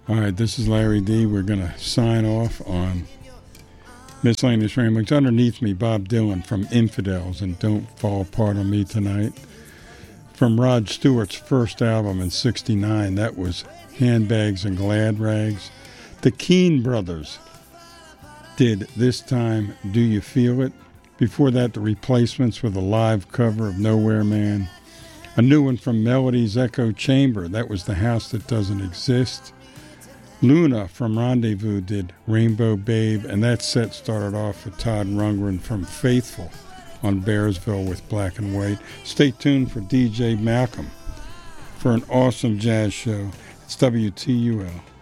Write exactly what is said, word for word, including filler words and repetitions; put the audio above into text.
All right, this is Larry D. We're going to sign off on Miscellaneous Ramblings. Underneath me, Bob Dylan from Infidels and Don't Fall Apart on Me Tonight. From Rod Stewart's first album in sixty-nine, that was Handbags and Glad Rags. The Keane Brothers did This Time Do You Feel It? Before that, The Replacements with a live cover of Nowhere Man. A new one from Melody's Echo Chamber, that was The House That Doesn't Exist. Luna from Rendezvous did Rainbow Babe, and that set started off with Todd Rundgren from Faithful on Bearsville with Black and White. Stay tuned for D J Malcolm for an awesome jazz show. It's W T U L.